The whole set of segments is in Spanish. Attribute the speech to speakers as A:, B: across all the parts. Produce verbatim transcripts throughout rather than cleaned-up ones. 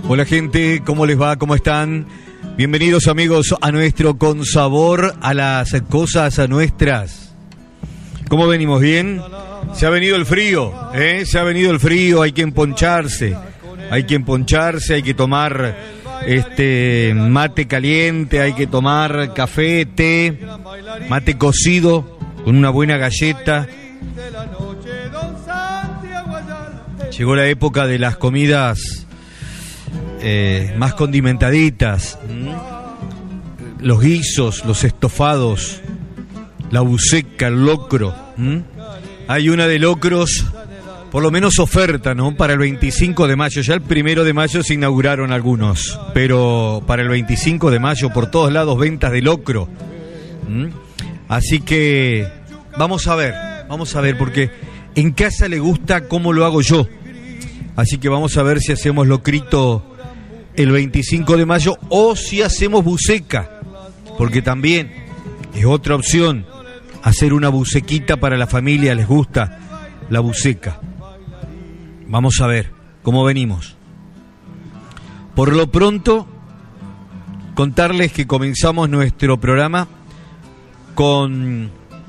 A: Hola gente, ¿cómo les va? ¿Cómo están? Bienvenidos amigos a nuestro Con Sabor a las Cosas Nuestras. ¿Cómo venimos? ¿Bien? Se ha venido el frío, ¿eh? Se ha venido el frío, hay que emponcharse. Hay que emponcharse, hay que tomar este mate caliente, hay que tomar café, té, mate cocido con una buena galleta. Llegó la época de las comidas eh, más condimentaditas, ¿Mm? los guisos, los estofados, la buceca, el locro. ¿Mm? Hay una de locros, por lo menos oferta, ¿no? Para el veinticinco de mayo, ya el primero de mayo se inauguraron algunos, pero para el veinticinco de mayo por todos lados ventas de locro. ¿Mm? Así que vamos a ver, vamos a ver, porque en casa le gusta cómo lo hago yo. Así que vamos a ver si hacemos locrito el veinticinco de mayo o si hacemos buceca, porque también es otra opción hacer una bucequita para la familia, les gusta la buceca. Vamos a ver cómo venimos. Por lo pronto, contarles que comenzamos nuestro programa con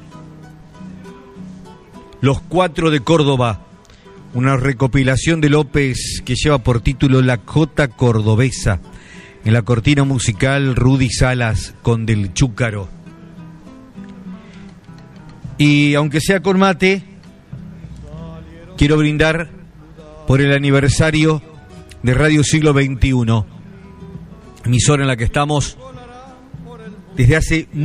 A: Los Cuatro de Córdoba, una recopilación de López que lleva por título La Jota Cordobesa. En la cortina musical, Rudy Salas con Del Chúcaro. Y aunque sea con mate, quiero brindar por el aniversario de Radio Siglo veintiuno, emisora en la que estamos desde hace